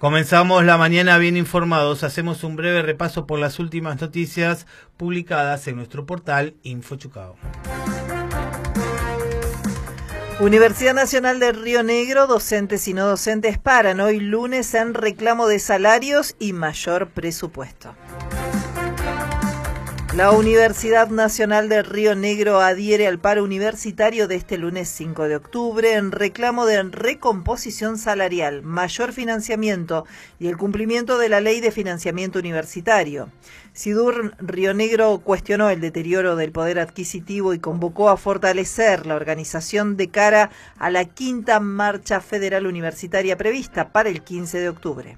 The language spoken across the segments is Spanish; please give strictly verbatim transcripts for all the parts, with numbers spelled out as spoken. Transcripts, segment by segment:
Comenzamos la mañana bien informados. Hacemos un breve repaso por las últimas noticias publicadas en nuestro portal InfoChucao. Universidad Nacional de Río Negro, docentes y no docentes paran hoy lunes en reclamo de salarios y mayor presupuesto. La Universidad Nacional de Río Negro adhiere al paro universitario de este lunes cinco de octubre en reclamo de recomposición salarial, mayor financiamiento y el cumplimiento de la Ley de Financiamiento Universitario. SIDUR Río Negro cuestionó el deterioro del poder adquisitivo y convocó a fortalecer la organización de cara a la quinta marcha federal universitaria prevista para el quince de octubre.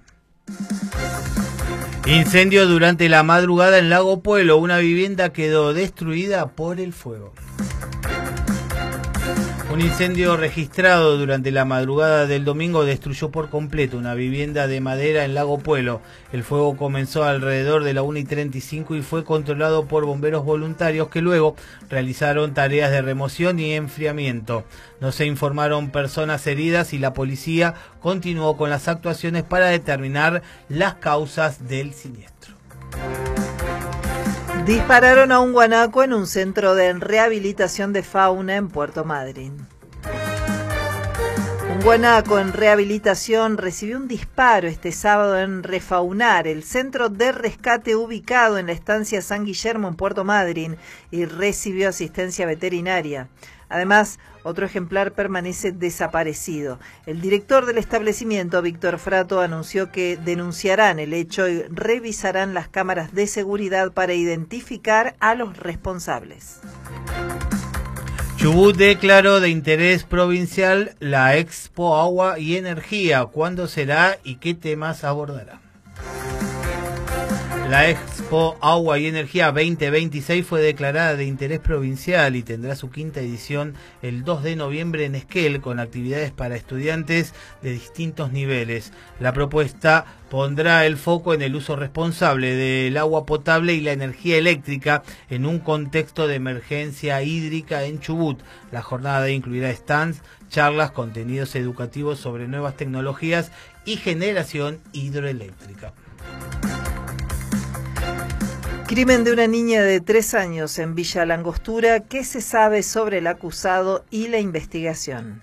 Incendio durante la madrugada en Lago Puelo. Una vivienda quedó destruida por el fuego. Un incendio registrado durante la madrugada del domingo destruyó por completo una vivienda de madera en Lago Puelo. El fuego comenzó alrededor de la una y treinta y cinco y fue controlado por bomberos voluntarios que luego realizaron tareas de remoción y enfriamiento. No se informaron personas heridas y la policía continuó con las actuaciones para determinar las causas del siniestro. Dispararon a un guanaco en un centro de rehabilitación de fauna en Puerto Madryn. Un guanaco en rehabilitación recibió un disparo este sábado en Refaunar, el centro de rescate ubicado en la estancia San Guillermo en Puerto Madryn, y recibió asistencia veterinaria. Además, otro ejemplar permanece desaparecido. El director del establecimiento, Víctor Frato, anunció que denunciarán el hecho y revisarán las cámaras de seguridad para identificar a los responsables. Chubut declaró de interés provincial la Expo Agua y Energía. ¿Cuándo será y qué temas abordará? La Expo Agua y Energía veinte veintiséis fue declarada de interés provincial y tendrá su quinta edición el dos de noviembre en Esquel, con actividades para estudiantes de distintos niveles. La propuesta pondrá el foco en el uso responsable del agua potable y la energía eléctrica en un contexto de emergencia hídrica en Chubut. La jornada incluirá stands, charlas, contenidos educativos sobre nuevas tecnologías y generación hidroeléctrica. Crimen de una niña de tres años en Villa Langostura. ¿Qué se sabe sobre el acusado y la investigación?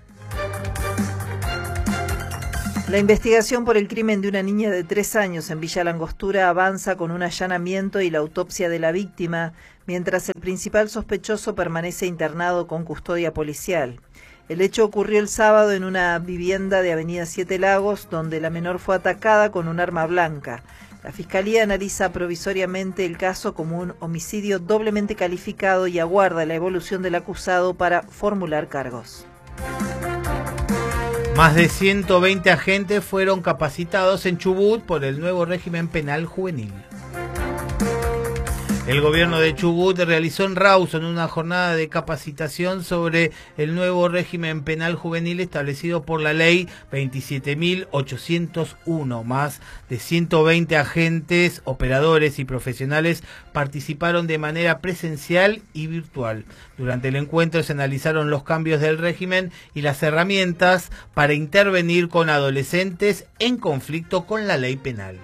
La investigación por el crimen de una niña de tres años en Villa Langostura avanza con un allanamiento y la autopsia de la víctima, mientras el principal sospechoso permanece internado con custodia policial. El hecho ocurrió el sábado en una vivienda de Avenida Siete Lagos, donde la menor fue atacada con un arma blanca. La Fiscalía analiza provisoriamente el caso como un homicidio doblemente calificado y aguarda la evolución del acusado para formular cargos. Más de ciento veinte agentes fueron capacitados en Chubut por el nuevo régimen penal juvenil. El gobierno de Chubut realizó en Rawson una jornada de capacitación sobre el nuevo régimen penal juvenil establecido por la ley veintisiete mil ochocientos uno. Más de ciento veinte agentes, operadores y profesionales participaron de manera presencial y virtual. Durante el encuentro se analizaron los cambios del régimen y las herramientas para intervenir con adolescentes en conflicto con la ley penal.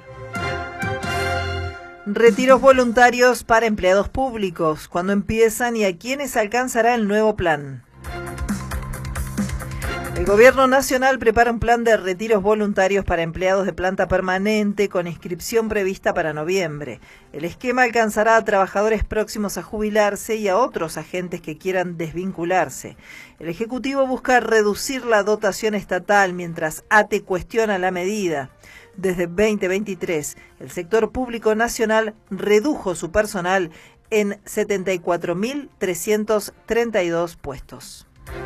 Retiros voluntarios para empleados públicos. ¿Cuándo empiezan y a quiénes alcanzará el nuevo plan? El Gobierno Nacional prepara un plan de retiros voluntarios para empleados de planta permanente con inscripción prevista para noviembre. El esquema alcanzará a trabajadores próximos a jubilarse y a otros agentes que quieran desvincularse. El Ejecutivo busca reducir la dotación estatal mientras A T E cuestiona la medida. Desde veinte veintitrés, el sector público nacional redujo su personal en setenta y cuatro mil trescientos treinta y dos puestos.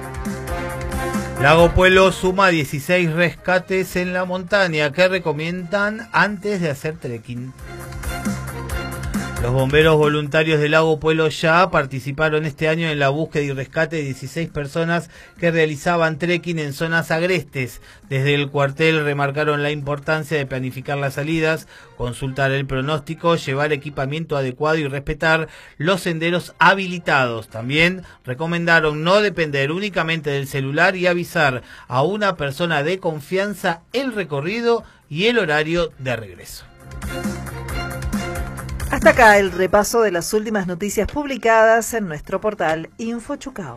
Lago Puelo suma dieciséis rescates en la montaña que recomiendan antes de hacer trekking. Los bomberos voluntarios de Lago Puelo ya participaron este año en la búsqueda y rescate de dieciséis personas que realizaban trekking en zonas agrestes. Desde el cuartel remarcaron la importancia de planificar las salidas, consultar el pronóstico, llevar equipamiento adecuado y respetar los senderos habilitados. También recomendaron no depender únicamente del celular y avisar a una persona de confianza el recorrido y el horario de regreso. Hasta acá el repaso de las últimas noticias publicadas en nuestro portal InfoChucao.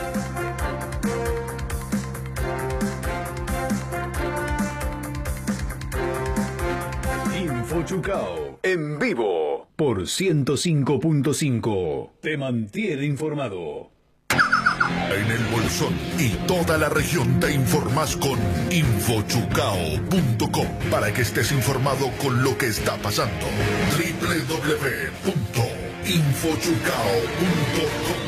InfoChucao en vivo por ciento cinco punto cinco. Te mantiene informado. En el Bolsón y toda la región te informás con infochucao punto com para que estés informado con lo que está pasando. doble u doble u doble u punto infochucao punto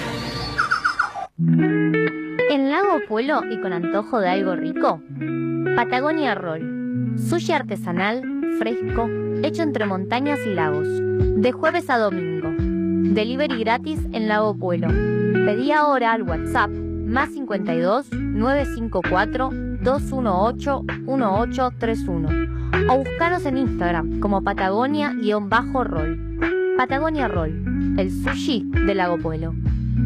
com. En Lago Puelo y con antojo de algo rico, Patagonia Roll. Sushi artesanal, fresco, hecho entre montañas y lagos. De jueves a domingo. Delivery gratis en Lago Puelo. Pedí ahora al WhatsApp más cincuenta y dos, nueve cinco cuatro, dos uno ocho, uno ocho tres uno o buscaros en Instagram como Patagonia-Roll. Patagonia Roll, el sushi de Lago Puelo.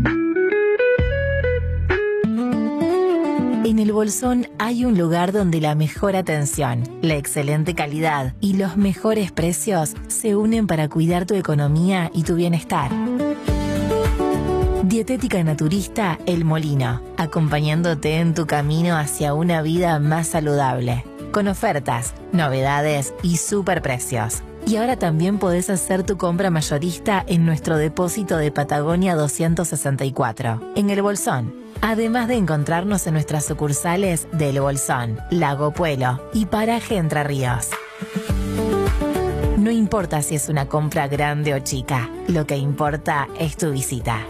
En el Bolsón hay un lugar donde la mejor atención, la excelente calidad y los mejores precios se unen para cuidar tu economía y tu bienestar. Dietética naturista El Molino, acompañándote en tu camino hacia una vida más saludable, con ofertas, novedades y superprecios. Y ahora también podés hacer tu compra mayorista en nuestro depósito de Patagonia doscientos sesenta y cuatro, en El Bolsón. Además de encontrarnos en nuestras sucursales de El Bolsón, Lago Puelo y Paraje Entre Ríos. No importa si es una compra grande o chica, lo que importa es tu visita.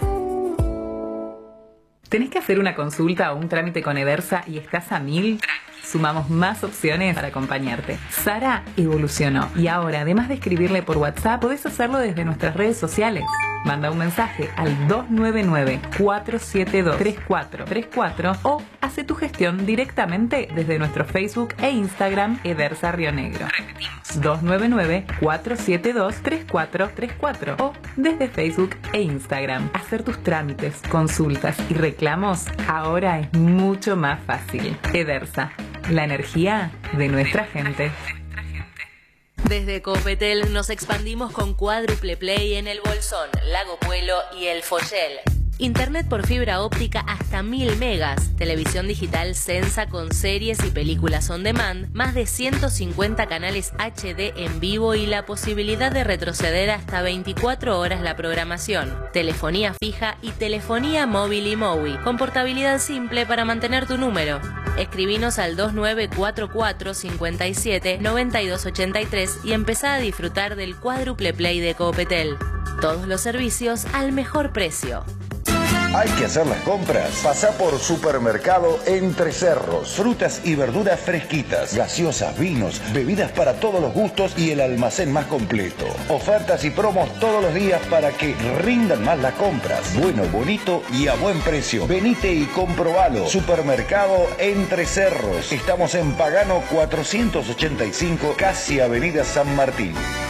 ¿Tenés que hacer una consulta o un trámite con Eversa y estás a mil? Sumamos más opciones para acompañarte. Sara evolucionó y ahora, además de escribirle por WhatsApp, podés hacerlo desde nuestras redes sociales. Manda un mensaje al dos nueve nueve, cuatro siete dos, tres cuatro tres cuatro o hace tu gestión directamente desde nuestro Facebook e Instagram Eversa Río Negro. Repetimos, dos nueve nueve, cuatro siete dos, tres cuatro tres cuatro o desde Facebook e Instagram. Hacer tus trámites, consultas y reclamos ahora es mucho más fácil. Eversa, la energía de nuestra gente. Desde Copetel nos expandimos con Cuádruple Play en El Bolsón, Lago Puelo y El Follel. Internet por fibra óptica hasta mil megas, televisión digital Sensa con series y películas on demand, más de ciento cincuenta canales H D en vivo y la posibilidad de retroceder hasta veinticuatro horas la programación, telefonía fija y telefonía móvil y MOWI, con portabilidad simple para mantener tu número. Escribinos al dos nueve cuatro cuatro, cinco siete, nueve dos ocho tres y empezá a disfrutar del Cuádruple Play de Copetel. Todos los servicios al mejor precio. Hay que hacer las compras. Pasá por Supermercado Entre Cerros. Frutas y verduras fresquitas, gaseosas, vinos, bebidas para todos los gustos y el almacén más completo. Ofertas y promos todos los días para que rindan más las compras. Bueno, bonito y a buen precio. Venite y comprobalo. Supermercado Entre Cerros. Estamos en Pagano cuatrocientos ochenta y cinco, casi Avenida San Martín.